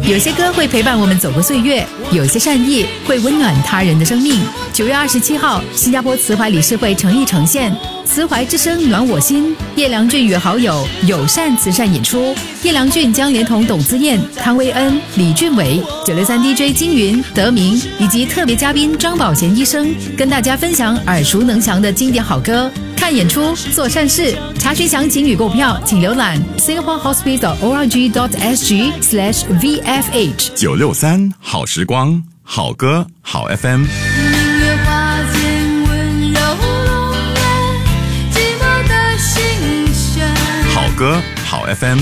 有些歌会陪伴我们走过岁月，有些善意会温暖他人的生命。9月27号，新加坡慈怀理事会诚意呈现慈怀之声暖我心，叶良俊与好友友善慈善演出。叶良俊将连同董自燕、康威恩、李俊伟、963 DJ 金云、德明以及特别嘉宾张宝贤医生，跟大家分享耳熟能详的经典好歌。看演出，做善事。查询详情与购票，请浏览 singaporehospice.org.sg/VFH。 963好时光，好歌好 FM。好歌好 FM。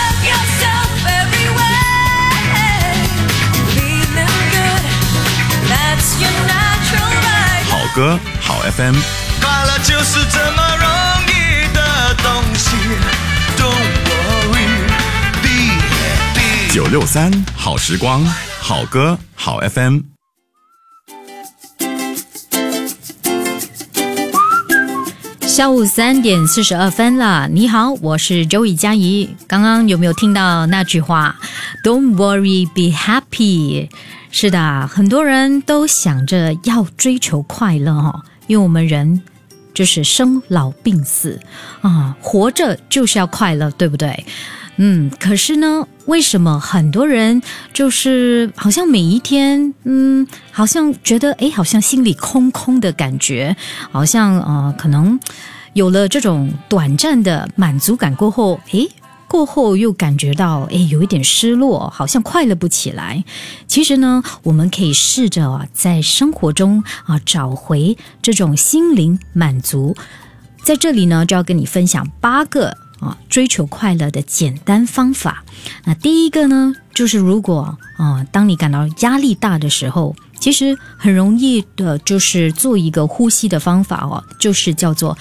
好歌好 FM。 快乐就是这么容易的东西 Don't worry Be happy 963好时光，好歌好 FM。 下午3点42分了，你好，我是周以佳怡。刚刚有没有听到那句话 Don't worry, be happy。 是的，很多人都想着要追求快乐因为我们人就是生老病死活着就是要快乐，对不对？可是呢，为什么很多人就是好像每一天好像觉得好像心里空空的感觉，好像可能有了这种短暂的满足感过后过后又感觉到有一点失落，好像快乐不起来。其实呢，我们可以试着在生活中找回这种心灵满足。在这里呢，就要跟你分享8个追求快乐的简单方法。那第一个呢，就是如果当你感到压力大的时候，其实很容易的就是做一个呼吸的方法就是叫做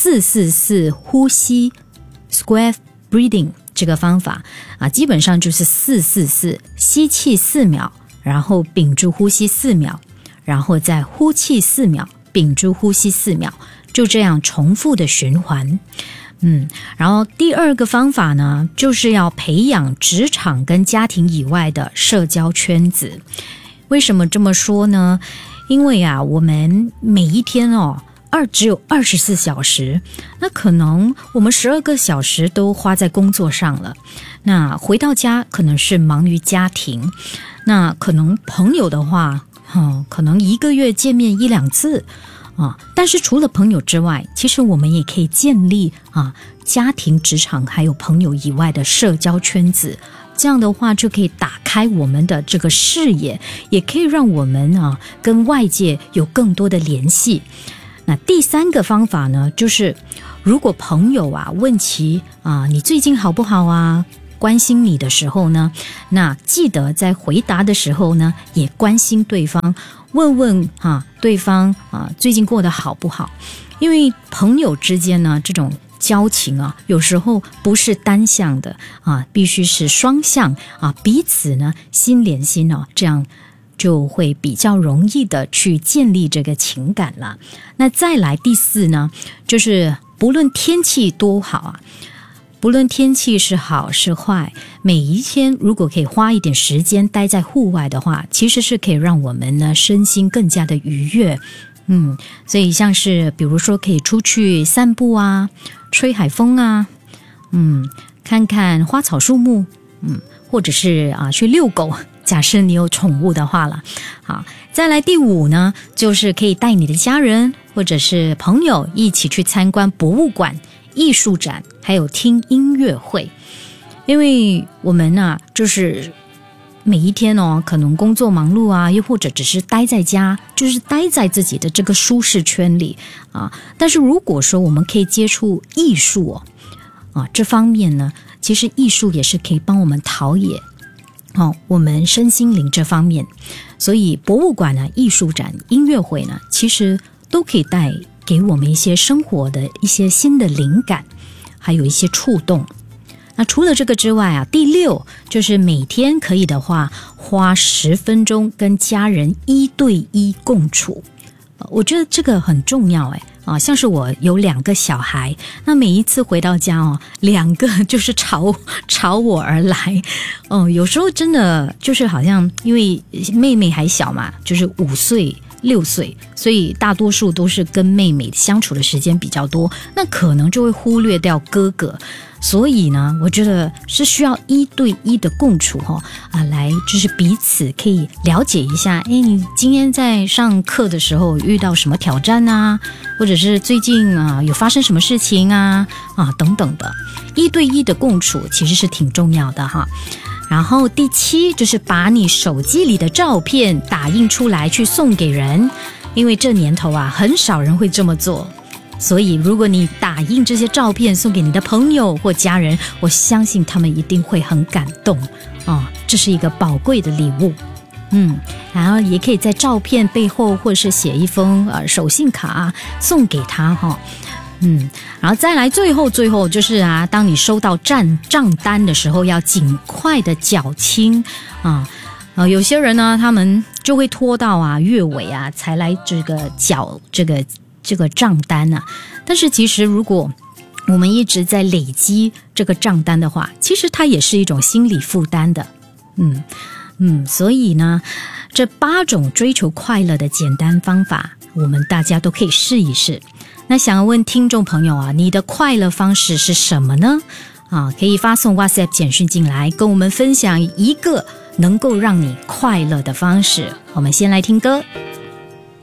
444呼吸 Square Breathing。这个方法基本上就是444，吸气4秒，然后屏住呼吸4秒，然后再呼气4秒，屏住呼吸4秒，就这样重复的循环。然后第二个方法呢，就是要培养职场跟家庭以外的社交圈子。为什么这么说呢？因为我们每一天只有24小时，那可能我们12个小时都花在工作上了，那回到家可能是忙于家庭，那可能朋友的话可能1个月见面1-2次但是除了朋友之外，其实我们也可以建立家庭、职场还有朋友以外的社交圈子。这样的话就可以打开我们的这个视野，也可以让我们跟外界有更多的联系。那第3个方法呢，就是如果朋友问起你最近好不好关心你的时候呢，那记得在回答的时候呢，也关心对方，问问对方最近过得好不好。因为朋友之间呢，这种交情有时候不是单向的必须是双向彼此呢心连心这样就会比较容易的去建立这个情感了。那再来第4呢，就是不论天气多好不论天气是好是坏，每一天如果可以花一点时间待在户外的话，其实是可以让我们呢身心更加的愉悦。所以像是比如说可以出去散步吹海风看看花草树木或者是去遛狗，假设你有宠物的话了。好，再来第5呢，就是可以带你的家人或者是朋友一起去参观博物馆、艺术展，还有听音乐会。因为我们就是每一天可能工作忙碌又或者只是待在家，就是待在自己的这个舒适圈里但是如果说我们可以接触艺术这方面呢，其实艺术也是可以帮我们陶冶我们身心灵这方面。所以博物馆艺术展、音乐会呢，其实都可以带给我们一些生活的一些新的灵感，还有一些触动。那除了这个之外第6就是每天可以的话，花10分钟跟家人1对1共处。 我觉得这个很重要像是我有2个小孩，那每一次回到家2个就是朝我而来，有时候真的就是好像因为妹妹还小嘛，就是5岁6岁，所以大多数都是跟妹妹相处的时间比较多，那可能就会忽略掉哥哥。所以呢，我觉得是需要1对1的共处来就是彼此可以了解一下，你今天在上课的时候遇到什么挑战啊，或者是最近有发生什么事情啊等等的，1对1的共处其实是挺重要的哈。然后第7就是把你手机里的照片打印出来去送给人，因为这年头很少人会这么做。所以如果你打印这些照片送给你的朋友或家人，我相信他们一定会很感动这是一个宝贵的礼物。然后也可以在照片背后或是写一封手信卡送给他然后再来最后就是当你收到账单的时候，要尽快的缴清有些人呢，他们就会拖到月尾才来这个缴这个账单但是其实如果我们一直在累积这个账单的话，其实它也是一种心理负担的。所以呢，这8种追求快乐的简单方法，我们大家都可以试一试。那想要问听众朋友你的快乐方式是什么呢？可以发送 WhatsApp 简讯进来，跟我们分享一个能够让你快乐的方式。我们先来听歌。